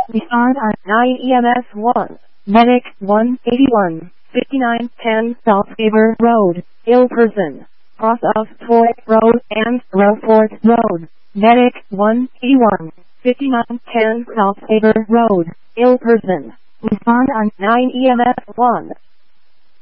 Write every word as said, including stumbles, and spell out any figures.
Respond on nine E M S one. Medic one eighty-one, fifty-nine ten South Faber Road, ill person. Cross of Toy Road and Rockport Road. Medic one eighty-one, fifty-nine ten South Faber Road, ill person. Respond on nine E M S one.